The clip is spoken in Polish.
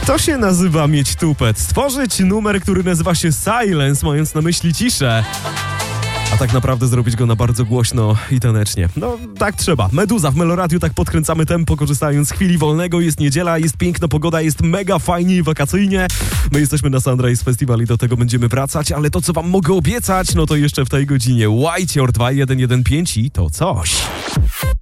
To się nazywa mieć tupet. Stworzyć numer, który nazywa się Silence, mając na myśli ciszę. A tak naprawdę zrobić go na bardzo głośno i tanecznie. No, tak trzeba. Meduza w Meloradiu, tak podkręcamy tempo, korzystając z chwili wolnego. Jest niedziela, jest piękna pogoda, jest mega fajnie i wakacyjnie. My jesteśmy na Sunrise Festival i do tego będziemy wracać, ale to, co wam mogę obiecać, no to jeszcze w tej godzinie White Your 2115 i to coś.